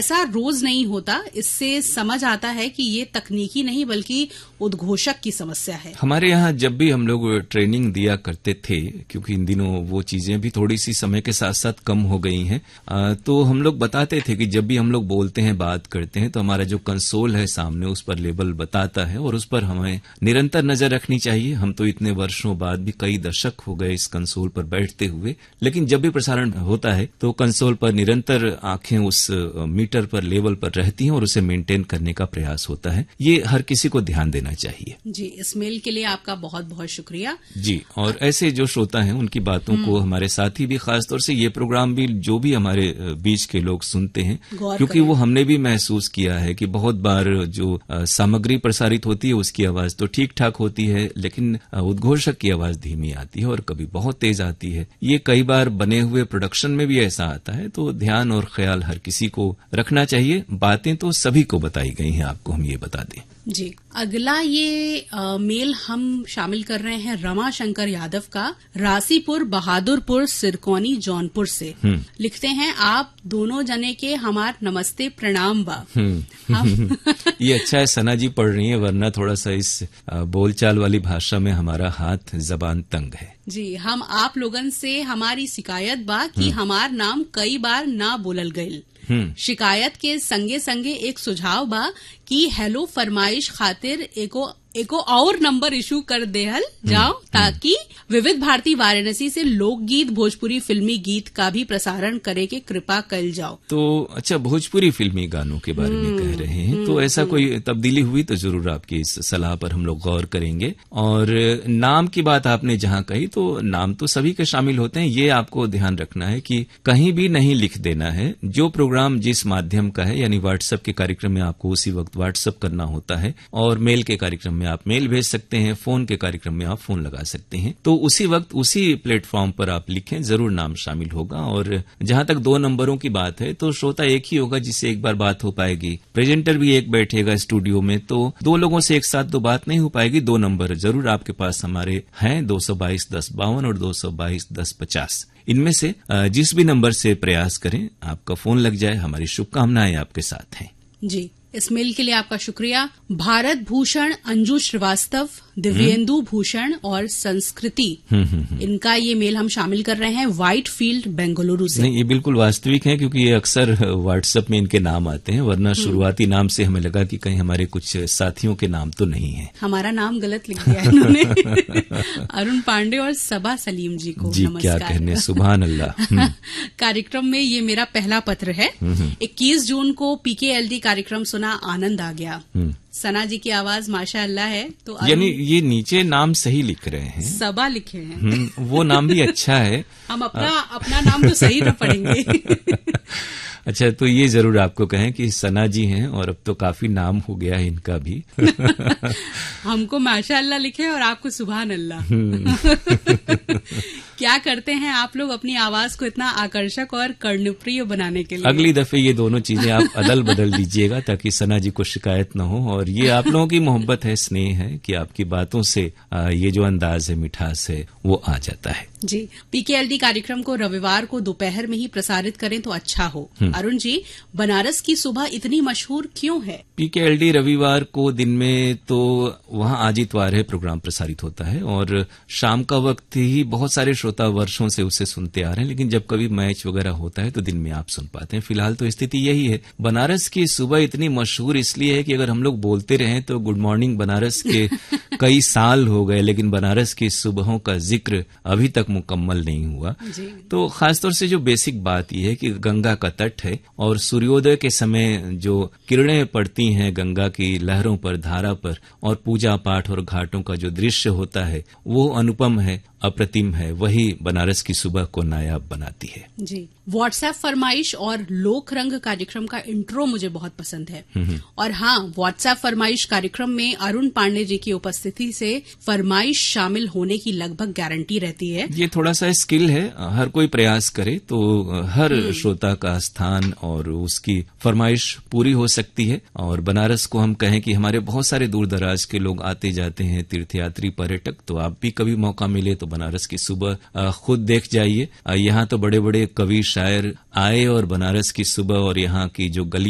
ऐसा रोज नहीं होता। इससे समझ आता है कि ये तकनीकी नहीं बल्कि उद्घोषक की समस्या है। हमारे यहाँ जब भी हम लोग ट्रेनिंग दिया करते थे, क्योंकि इन दिनों वो चीजें भी थोड़ी सी समय के साथ साथ कम हो गई हैं, तो हम लोग बताते थे कि जब भी हम लोग बोलते हैं, बात करते हैं, तो हमारा जो कंसोल है सामने, उस पर लेबल बताता है और उस पर हमें निरंतर नजर रखनी चाहिए। हम तो इतने वर्षों बाद भी, कई दशक हो गए इस कंसोल पर बैठते हुए, लेकिन जब भी प्रसारण होता है तो कंसोल पर निरंतर आंखें उस मीटर पर, लेवल पर रहती हैं और उसे मेंटेन करने का प्रयास होता है। ये हर किसी को ध्यान देना चाहिए। जी, इस मेल के लिए आपका बहुत बहुत शुक्रिया। जी, और ऐसे जो श्रोता हैं उनकी बातों को हमारे साथी भी, खासतौर से ये प्रोग्राम भी जो भी हमारे बीच के लोग सुनते हैं, क्योंकि वो हमने भी महसूस किया है कि बहुत बार जो सामग्री प्रसारित होती है उसकी आवाज तो ठीक ठाक होती है, लेकिन उद्घोषक की आवाज धीमी आती है और कभी बहुत तेज आती है। ये कई बार बने हुए प्रोडक्शन में भी ऐसा आता है, तो ध्यान और ख्याल हर किसी को रखना चाहिए। बातें तो सभी को बताई गई हैं, आपको हम ये बता दें। जी, अगला ये मेल हम शामिल कर रहे हैं रमा शंकर यादव का, रासीपुर, बहादुरपुर, सिरकौनी, जौनपुर से। लिखते हैं, आप दोनों जने के हमार नमस्ते प्रणाम बा। ये अच्छा है सना जी पढ़ रही है, वरना थोड़ा सा इस बोलचाल वाली भाषा में हमारा हाथ जबान तंग है। जी, हम आप लोगन से हमारी शिकायत बा कि हमार नाम कई बार ना बोलल गईल। शिकायत के संगे संगे एक सुझाव बा कि हेलो फरमाइश खातिर एको और नंबर इशू कर देहल जाओ, ताकि विविध भारती वाराणसी से लोकगीत, भोजपुरी फिल्मी गीत का भी प्रसारण करे के कृपा कल जाओ। तो अच्छा, भोजपुरी फिल्मी गानों के बारे में कह रहे हैं, तो ऐसा कोई तब्दीली हुई तो जरूर आपकी इस सलाह पर हम लोग गौर करेंगे। और नाम की बात आपने जहां कही, तो नाम तो सभी के शामिल होते हैं। ये आपको ध्यान रखना है कि कहीं भी नहीं लिख देना है। जो प्रोग्राम जिस माध्यम का है, यानी व्हाट्सएप के कार्यक्रम में आपको उसी वक्त व्हाट्सएप करना होता है, और मेल के कार्यक्रम में आप मेल भेज सकते हैं, फोन के कार्यक्रम में आप फोन लगा सकते हैं, तो उसी वक्त उसी प्लेटफॉर्म पर आप लिखें, जरूर नाम शामिल होगा। और जहां तक 2 नंबरों की बात है, तो श्रोता एक ही होगा जिससे एक बार बात हो पाएगी। प्रेजेंटर भी एक बैठेगा स्टूडियो में, तो 2 लोगों से एक साथ तो बात नहीं हो पाएगी। 2 नंबर जरूर आपके पास हमारे हैं, 222-1052 और 222-1050। इनमें से जिस भी नंबर से प्रयास करें, आपका फोन लग जाए। हमारी शुभकामनाएं आपके साथ हैं। जी, इस मेल के लिए आपका शुक्रिया। भारत भूषण, अंजू श्रीवास्तव, दिव्येंदु भूषण और संस्कृति, इनका ये मेल हम शामिल कर रहे हैं व्हाइट फील्ड, बेंगलुरु से। नहीं, ये बिल्कुल वास्तविक है, क्योंकि ये अक्सर व्हाट्सएप में इनके नाम आते हैं, वरना शुरुआती नाम से हमें लगा कि कहीं हमारे कुछ साथियों के नाम तो नहीं है। हमारा नाम गलत लिख दिया इन्होंने। अरुण पांडे और सबा सलीम जी को जी, नमस्कार। क्या कहने, सुभान अल्लाह। कार्यक्रम में ये मेरा पहला पत्र है। 21 जून को PKLD कार्यक्रम सुना, आनंद आ गया। सना जी की आवाज माशाअल्लाह है। तो यानी ये नीचे नाम सही लिख रहे हैं, सबा लिखे हैं। वो नाम भी अच्छा है। हम अपना नाम तो सही न पढ़ेंगे। अच्छा, तो ये जरूर आपको कहें कि सना जी हैं, और अब तो काफी नाम हो गया है इनका भी। हमको माशाअल्लाह लिखे और आपको सुभान अल्लाह। क्या करते हैं आप लोग अपनी आवाज को इतना आकर्षक और कर्णप्रिय बनाने के लिए? अगली दफे ये दोनों चीजें आप अदल बदल दीजिएगा, ताकि सना जी को शिकायत न हो। और ये आप लोगों की मोहब्बत है, स्नेह है, कि आपकी बातों से ये जो अंदाज है, मिठास है, वो आ जाता है। जी, PKLD कार्यक्रम को रविवार को दोपहर में ही प्रसारित करें तो अच्छा हो। अरुण जी, बनारस की सुबह इतनी मशहूर क्यों है? PKLD रविवार को दिन में तो वहां आज इतवार है प्रोग्राम प्रसारित होता है, और शाम का वक्त ही बहुत सारे श्रोता वर्षों से उसे सुनते आ रहे हैं, लेकिन जब कभी मैच वगैरह होता है तो दिन में आप सुन पाते हैं। फिलहाल तो स्थिति यही है। बनारस की सुबह इतनी मशहूर इसलिए है कि अगर हम लोग बोलते रहें तो गुड मॉर्निंग बनारस के कई साल हो गए, लेकिन बनारस की सुबहों का जिक्र अभी तक मुकम्मल नहीं हुआ। तो खासतौर से जो बेसिक बात यह है कि गंगा का तट है, और सूर्योदय के समय जो किरणें पड़ती हैं गंगा की लहरों पर, धारा पर, और पूजा पाठ और घाटों का जो दृश्य होता है, वो अनुपम है, अप्रतिम है। वही बनारस की सुबह को नायाब बनाती है। जी, व्हाट्सएप फरमाइश और लोक रंग कार्यक्रम का इंट्रो मुझे बहुत पसंद है। और हाँ, व्हाट्सएप फरमाइश कार्यक्रम में अरुण पांडे जी की उपस्थिति से फरमाइश शामिल होने की लगभग गारंटी रहती है। ये थोड़ा सा स्किल है, हर कोई प्रयास करे तो हर श्रोता का स्थान और उसकी फरमाइश पूरी हो सकती है। और बनारस को हम कहें कि हमारे बहुत सारे दूर दराज के लोग आते जाते हैं, तीर्थयात्री, पर्यटक, तो आप भी कभी मौका मिले तो बनारस की सुबह खुद देख जाइए। यहाँ तो बड़े बड़े कवि, शायर आए और बनारस की सुबह और यहाँ की जो गली